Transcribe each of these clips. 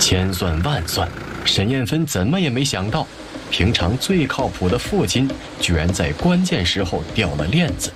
千算万算，沈艳芬怎么也没想到，平常最靠谱的父亲，居然在关键时候掉了链子。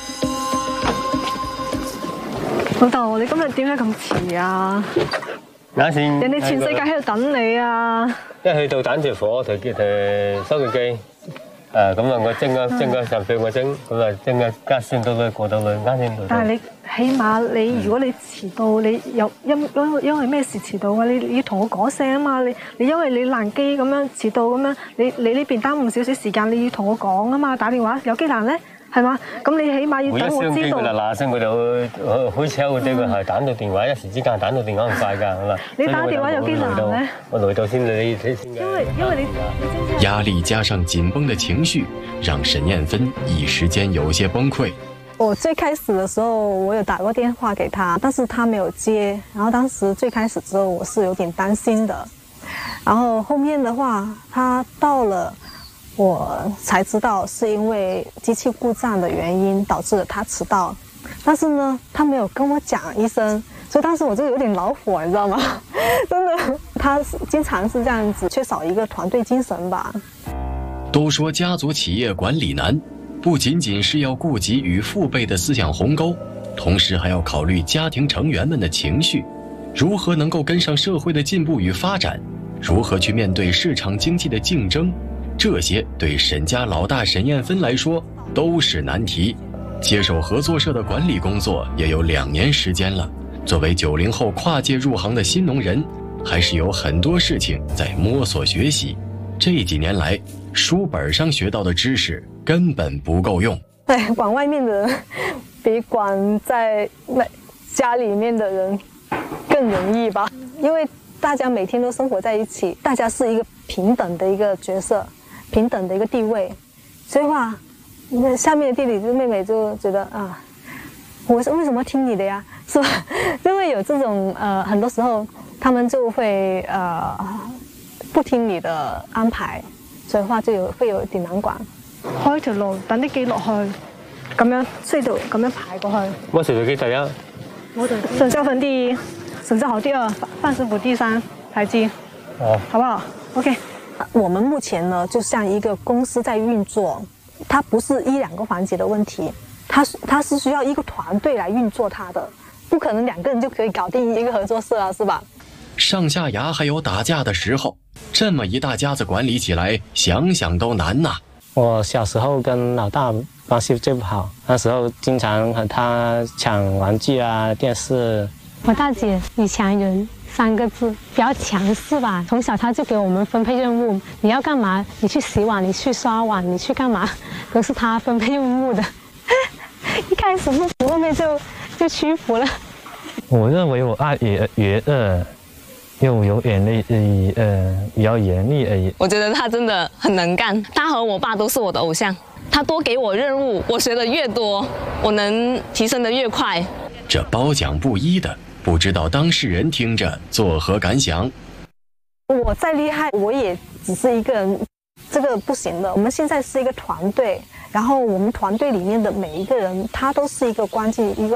老豆，你今日點解咁遲啊？ 啱先， 人哋全世界喺度等你啊！ 一去到等住火，台收據機，咁啊，我蒸咗成半個鐘，咁啊蒸咗加先到去過到去，啱先到。但係你起碼你如果你遲到，你有因為咩事遲到啊？你要同我講聲啊嘛！你因為你爛機咁樣遲到咁樣，你呢邊耽誤少少時間，你要同我講啊嘛！打電話有機難咧。係嘛？咁你起碼要等我知道。每一嗱聲佢就好似有啲佢係打到電話，一時之間打到電話咁快㗎，係嘛？你打電話有幾難咧？我來到先你先。因為你壓力加上緊繃的情緒，讓沈艳芬一時間有些崩潰。 我最開始的時候，我有打過電話給他，但是他沒有接。然後當時最開始之後，我是有點擔心的。然後後面的話，他到了。我才知道是因為機器故障的原因導致了他遲到，但是呢，他沒有跟我講一聲，所以當時我就有點惱火，你知道嗎？真的，他經常是這樣子，缺少一個團隊精神吧。 都說家族企業管理難，不僅僅是要顧及與父輩的思想鴻溝，同時還要考慮家庭成員們的情緒，如何能夠跟上社會的進步與發展，如何去面對市場經濟的競爭。這些對沈家老大沈艳芬來說都是難題。接手合作社的管理工作也有2年時間了。作為90後跨界入行的新農人，還是有很多事情在摸索學習。這幾年來，書本上學到的知識根本不夠用。 對，管外面的人比管在家裡面的人更容易吧？因為大家每天都生活在一起，大家是一個平等的一個角色。平等的一個地位，所以話，那下面的弟弟妹妹就覺得啊，我為什麼聽你的呀？是吧？就會有這種很多時候他們就會不聽你的安排，所以話就會有點難管。開條路，等啲機落去，咁樣隧道咁樣排過去。 乜隧道機第一？ 沈少芬第一，沈少豪第2，范師傅第3，排機。哦，好不好 ？OK。我們目前呢，就像一個公司在運作，它不是1-2個環節的問題，它是需要一個團隊來運作它的，不可能2個人就可以搞定一個合作社啊，是吧？ 上下牙還有打架的時候，這麼一大家子管理起來，想想都難吶。 我小時候跟老大關係最不好，那時候經常和他搶玩具啊、電視。 我大姐女強人3個字，比較強勢吧。從小他就給我們分配任務，你要幹嘛？你去洗碗，你去刷碗，你去幹嘛？都是他分配任務的。一開始不服，後面就屈服了。 我認為我愛嚴惡，又有點比較嚴厲而已。 我覺得他真的很能幹，他和我爸都是我的偶像。他多給我任務，我學得越多，我能提升得越快。 這褒獎不一的。不知道當事人聽着作何感想？ 我再厲害，我也只是一個人，這個不行的。我們現在是一個團隊，然後我們團隊裡面的每一個人，他都是一個關鍵，一個